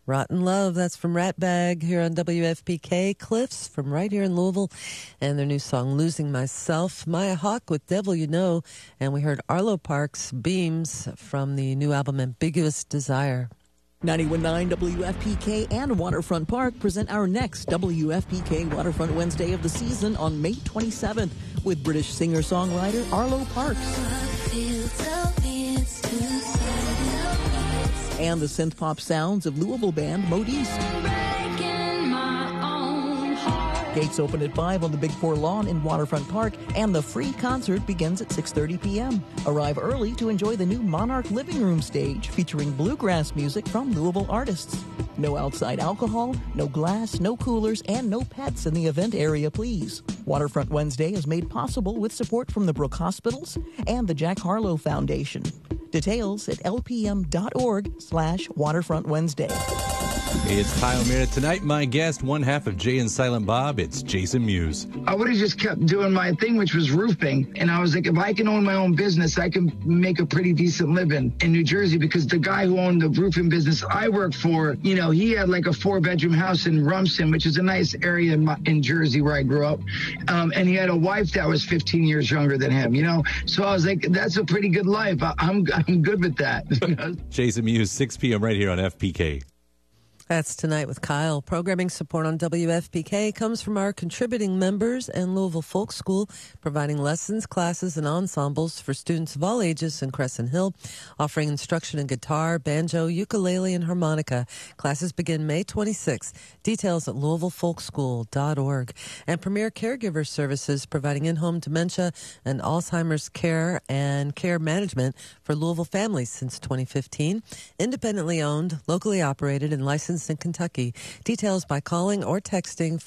Rotten Love, that's from Ratbag here on WFPK. Cliffs from right here in Louisville, and their new song, Losing Myself. Maya Hawke with Devil You Know, and we heard Arlo Parks' Beams from the new album Ambiguous Desire. 91.9 WFPK and Waterfront Park present our next WFPK Waterfront Wednesday of the season on May 27th with British singer-songwriter Arlo Parks. And the synth-pop sounds of Louisville band Modiste. Gates open at 5 on the Big Four lawn in Waterfront Park, and the free concert begins at 6:30 p.m. Arrive early to enjoy the new Monarch Living Room stage featuring bluegrass music from Louisville artists. No outside alcohol, no glass, no coolers, and no pets in the event area, please. Waterfront Wednesday is made possible with support from the Brook Hospitals and the Jack Harlow Foundation. Details at lpm.org/Waterfront Wednesday. Hey, it's Kyle Meredith. Tonight, my guest, one half of Jay and Silent Bob, it's Jason Mewes. I would have just kept doing my thing, which was roofing. And I was like, if I can own my own business, I can make a pretty decent living in New Jersey, because the guy who owned the roofing business I worked for, you know, he had like a 4-bedroom house in Rumson, which is a nice area in Jersey where I grew up. And he had a wife that was 15 years younger than him, you know? So I was like, that's a pretty good life. I'm good with that. You know? Jason Mewes, 6 p.m. right here on FPK. That's Tonight with Kyle. Programming support on WFPK comes from our contributing members and Louisville Folk School, providing lessons, classes, and ensembles for students of all ages in Crescent Hill, offering instruction in guitar, banjo, ukulele, and harmonica. Classes begin May 26th. Details at LouisvilleFolkSchool.org. And Premier Caregiver Services, providing in-home dementia and Alzheimer's care and care management for Louisville families since 2015. Independently owned, locally operated, and licensed in Kentucky. Details by calling or texting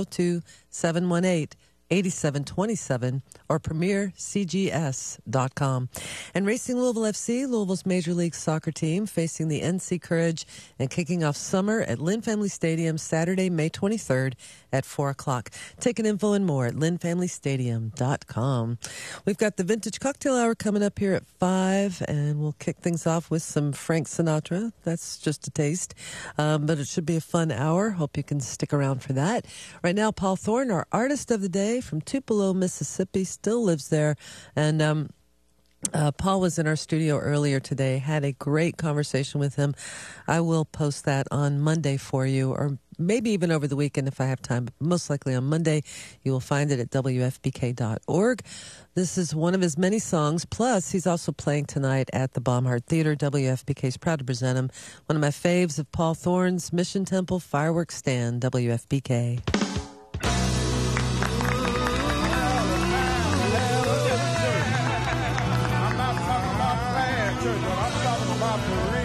502-718-8727 or premiercgs.com. And Racing Louisville FC, Louisville's Major League Soccer team, facing the NC Courage and kicking off summer at Lynn Family Stadium Saturday, May 23rd at 4 o'clock. Ticket info and more at lynnfamilystadium.com. We've got the Vintage Cocktail Hour coming up here at 5, and we'll kick things off with some Frank Sinatra. That's just a taste, but it should be a fun hour. Hope you can stick around for that. Right now, Paul Thorne, our artist of the day from Tupelo, Mississippi, still lives there, and Paul was in our studio earlier today, had a great conversation with him. I will post that on Monday for you, or maybe even over the weekend if I have time, but most likely on Monday. You will find it at WFPK.org. This is one of his many songs, plus he's also playing tonight at the Baumhart Theater. WFPK is proud to present him. One of my faves of Paul Thorne's Mission Temple Fireworks Stand, WFPK. I'm not talking about plan, church, but I'm talking about the